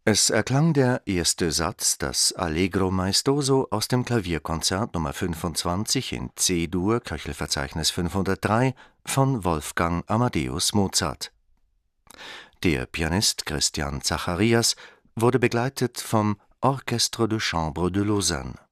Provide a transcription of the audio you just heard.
Es erklang der erste Satz, das Allegro maestoso aus dem Klavierkonzert Nr. 25 in C-Dur, Köchelverzeichnis 503 von Wolfgang Amadeus Mozart. Der Pianist Christian Zacharias wurde begleitet vom Orchestre de Chambre de Lausanne.